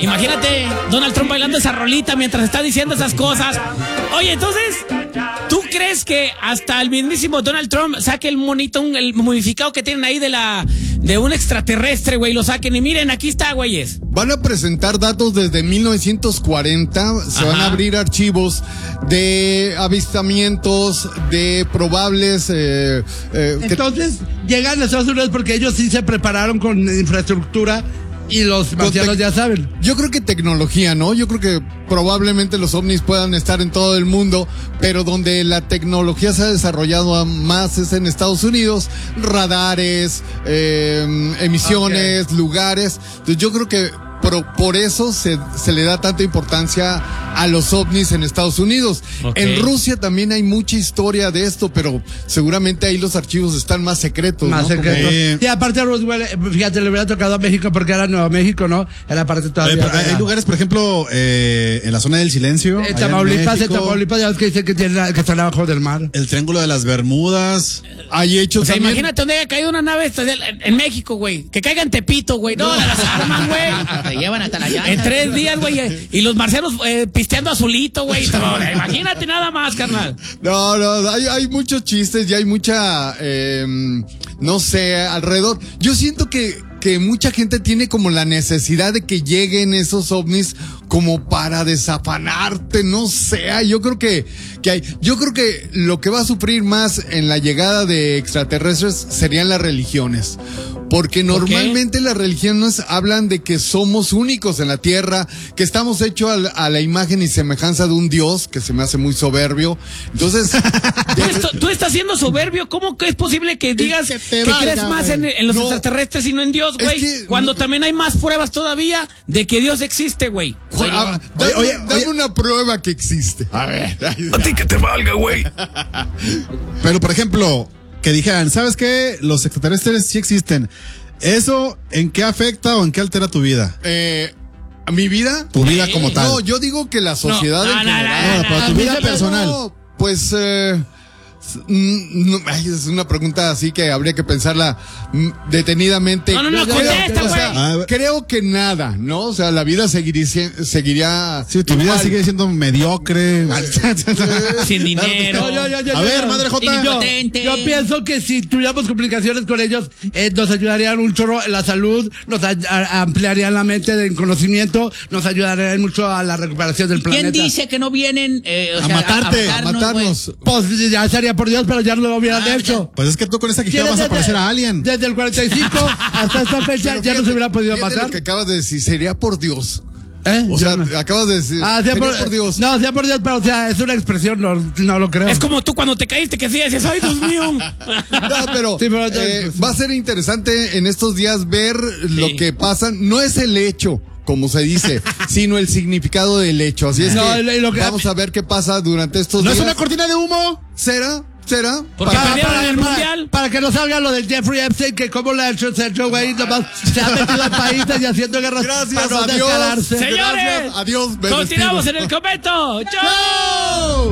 Imagínate Donald Trump bailando esa rolita mientras está diciendo esas cosas. Oye, entonces, ¿tú crees que hasta el mismísimo Donald Trump saque el monito, el modificado que tienen ahí de un extraterrestre, güey, lo saquen y miren, aquí está, güeyes? Van a presentar datos desde 1940, se van a abrir archivos de avistamientos, de probables... Entonces, llegan a Estados Unidos porque ellos sí se prepararon con infraestructura y los marcianos ya saben. Yo creo que tecnología, ¿no? Yo creo que probablemente los ovnis puedan estar en todo el mundo, pero donde la tecnología se ha desarrollado más es en Estados Unidos, radares, emisiones, lugares. Entonces yo creo que por eso se le da tanta importancia a los ovnis en Estados Unidos. En Rusia también hay mucha historia de esto, pero seguramente ahí los archivos están más secretos. Más secretos. Y aparte a Roswell, fíjate, le hubiera tocado a México porque era Nuevo México, ¿no? Era parte todavía. Hay lugares, por ejemplo, en la zona del silencio. En Tamaulipas, ya ves que dicen que están abajo del mar. El Triángulo de las Bermudas. Hay hechos. O sea, imagínate donde haya caído una nave en México, güey. Que caiga en Tepito, güey. No, las armas, güey. Te llevan hasta la llanta. En 3 días, güey. Y los marcianos pisteando azulito, güey. Imagínate nada más, carnal. No, hay muchos chistes y hay mucha, no sé, alrededor. Yo siento que mucha gente tiene como la necesidad de que lleguen esos ovnis como para desafanarte, no sé. Yo creo que lo que va a sufrir más en la llegada de extraterrestres serían las religiones. Porque normalmente las religiones hablan de que somos únicos en la tierra, que estamos hechos a la imagen y semejanza de un Dios, que se me hace muy soberbio. Entonces... ¿Tú estás siendo soberbio? ¿Cómo que es posible que digas que crees más en los extraterrestres y no en Dios, güey? Cuando también hay más pruebas todavía de que Dios existe, güey. Dame una prueba que existe. A ver. A ti que te valga, güey. Pero, por ejemplo, que dijeran, ¿sabes qué? Los extraterrestres sí existen. ¿Eso en qué afecta o en qué altera tu vida? ¿Mi vida? Tu vida como tal. No, yo digo que la sociedad en general. No, pero tu vida personal. No, pues... es una pregunta así que habría que pensarla detenidamente. No, contesta, güey. Creo que nada, ¿no? O sea, la vida seguiría. Sí, tu vida sigue siendo mediocre. Sin dinero. A ver, madre Jota. Yo pienso que si tuviéramos complicaciones con ellos, nos ayudarían un chorro en la salud, nos ampliarían la mente del conocimiento, nos ayudarían mucho a la recuperación del planeta. ¿Quién dice que no vienen a matarnos? Pues ya sería por Dios, pero ya no lo hubieran hecho. Pues es que tú con esa quijada vas a parecer a Alien. Desde el 45 hasta esta fecha ya no se hubiera podido matar. Lo que acabas de decir, sería por Dios. O sea, acabas de decir, sea por Dios. No, sea por Dios, pero o sea, es una expresión, no lo creo. Es como tú cuando te caíste que decías, ay, Dios mío. No, pero va a ser interesante en estos días ver lo que pasa. No es el hecho, como se dice, sino el significado del hecho. Así es que vamos a ver qué pasa durante estos días. ¿No es una cortina de humo? ¿Será? Porque perdieron el mundial. Para que no salga lo del Jeffrey Epstein, que como le ha hecho Sergio, güey, nomás se ha metido en países y haciendo guerras. Gracias, para no adiós. descararse. Señores, adiós. Continuamos en el convento. ¡Chao!